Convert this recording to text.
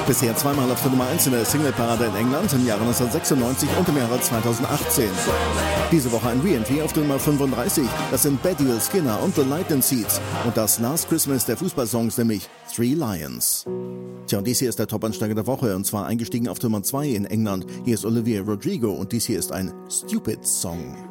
Bisher zweimal auf der Nummer 1 in der Singleparade in England im Jahre 1996 und im Jahre 2018. Diese Woche ein Re-Entry auf der Nummer 35. Das sind Betty Skinner und The Light and Seeds und das Last Christmas der Fußballsongs, nämlich Three Lions. Tja, und dies hier ist der Top-Ansteiger der Woche und zwar eingestiegen auf der Nummer 2 in England. Hier ist Olivia Rodrigo und dies hier ist ein Stupid Song.